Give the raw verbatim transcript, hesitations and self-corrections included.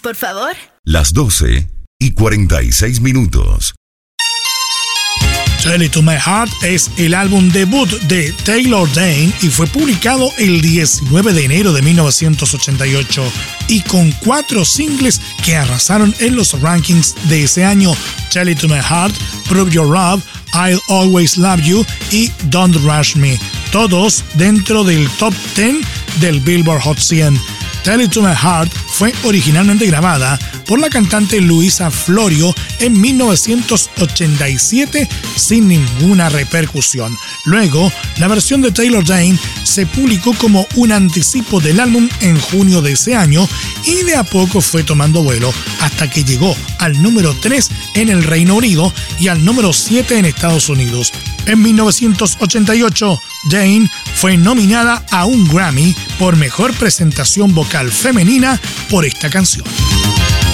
por favor. Las doce y cuarenta y seis minutos. Tell It to My Heart es el álbum debut de Taylor Dayne y fue publicado el diecinueve de enero de mil novecientos ochenta y ocho y con cuatro singles que arrasaron en los rankings de ese año: Tell It to My Heart, Prove Your Love, I'll Always Love You y Don't Rush Me, todos dentro del top diez del Billboard Hot cien. Tell It to My Heart fue originalmente grabada por la cantante Luisa Florio en mil novecientos ochenta y siete sin ninguna repercusión. Luego, la versión de Taylor Dayne se publicó como un anticipo del álbum en junio de ese año y de a poco fue tomando vuelo hasta que llegó al número tres en el Reino Unido y al número siete en Estados Unidos. En mil novecientos ochenta y ocho, Dayne fue nominada a un Grammy por Mejor Presentación Vocal Femenina por esta canción.